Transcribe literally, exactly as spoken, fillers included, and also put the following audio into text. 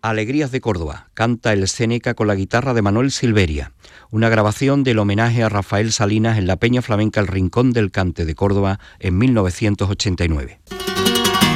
Alegrías de Córdoba, canta el Séneca con la guitarra de Manuel Silveria, una grabación del homenaje a Rafael Salinas en la Peña Flamenca El Rincón del Cante de Córdoba en mil novecientos ochenta y nueve.